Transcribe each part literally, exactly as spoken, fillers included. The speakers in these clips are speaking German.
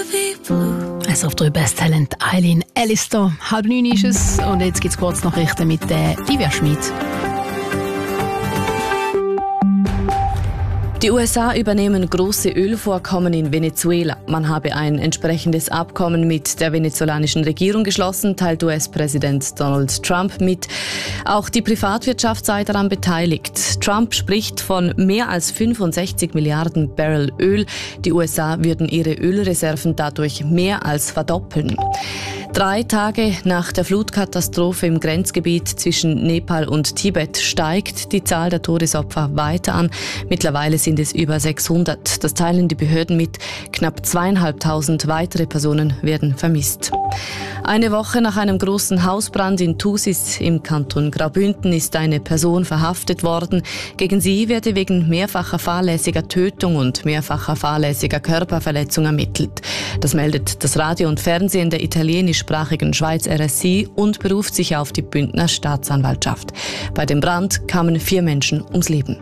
Es auf drei Best Talent Eileen Allister. Halb neun ist es und jetzt gibt es kurz Nachrichten mit der Livia Schmid. Die U S A übernehmen große Ölvorkommen in Venezuela. Man habe ein entsprechendes Abkommen mit der venezolanischen Regierung geschlossen, teilt U S-Präsident Donald Trump mit. Auch die Privatwirtschaft sei daran beteiligt. Trump spricht von mehr als fünfundsechzig Milliarden Barrel Öl. Die U S A würden ihre Ölreserven dadurch mehr als verdoppeln. Drei Tage nach der Flutkatastrophe im Grenzgebiet zwischen Nepal und Tibet steigt die Zahl der Todesopfer weiter an. Mittlerweile sind es über sechshundert. Das teilen die Behörden mit. Knapp zweieinhalbtausend weitere Personen werden vermisst. Eine Woche nach einem großen Hausbrand in Thusis im Kanton Graubünden ist eine Person verhaftet worden. Gegen sie werde wegen mehrfacher fahrlässiger Tötung und mehrfacher fahrlässiger Körperverletzung ermittelt. Das meldet das Radio und Fernsehen der italienischsprachigen Schweiz R S I und beruft sich auf die Bündner Staatsanwaltschaft. Bei dem Brand kamen vier Menschen ums Leben.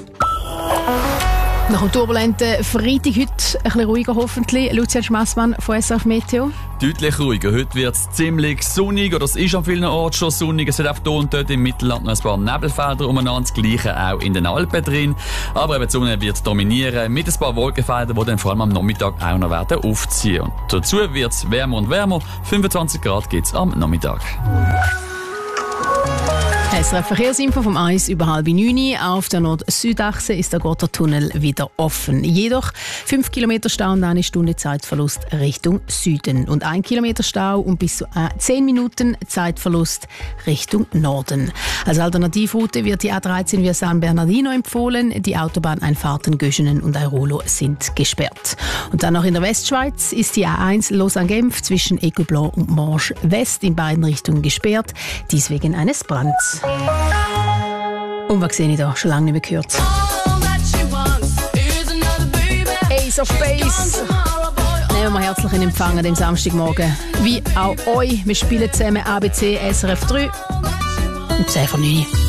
Nach dem turbulenten Freitag heute ein bisschen ruhiger hoffentlich. Lucian Schmassmann von S R F Meteo. Deutlich ruhiger. Heute wird es ziemlich sonnig, oder es ist an vielen Orten schon sonnig. Es hat auch hier und dort im Mittelland noch ein paar Nebelfelder umeinander, das Gleiche auch in den Alpen drin. Aber eben die Sonne wird dominieren mit ein paar Wolkenfeldern, die dann vor allem am Nachmittag auch noch werden aufziehen. Und dazu wird es wärmer und wärmer. fünfundzwanzig Grad gibt es am Nachmittag. S R F Verkehrsinfo vom eins über halb neun. Auf der Nord-Süd-Achse ist der Gotthardtunnel wieder offen. Jedoch fünf Kilometer Stau und eine Stunde Zeitverlust Richtung Süden. Und ein Kilometer Stau und bis zu zehn Minuten Zeitverlust Richtung Norden. Als Alternativroute wird die A dreizehn via San Bernardino empfohlen. Die Autobahneinfahrten Göschenen und Airolo sind gesperrt. Und dann noch in der Westschweiz ist die A eins Lausanne-Genf zwischen Écublens und Morges West in beiden Richtungen gesperrt. Dies wegen eines Brands. Und was sehe ich da? Schon lange nicht mehr gehört. Ace of Base. Nehmen wir herzlich in Empfang an dem Samstagmorgen. Wie auch euch. Wir spielen zusammen A B C S R F drei und zehn von neun.